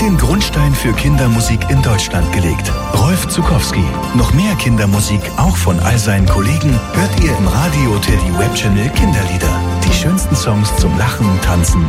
den Grundstein für Kindermusik in Deutschland gelegt. Rolf Zuckowski. Noch mehr Kindermusik, auch von all seinen Kollegen, hört ihr im Radio Teddy Web Channel Kinderlieder. Die schönsten Songs zum Lachen, Tanzen